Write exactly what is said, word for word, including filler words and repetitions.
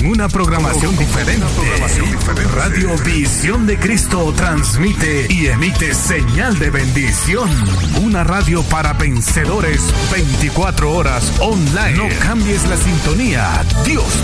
con una programación diferente. Radio Visión de Cristo transmite y emite señal de bendición. Una radio para vencedores veinticuatro horas online. No cambies la sintonía. Dios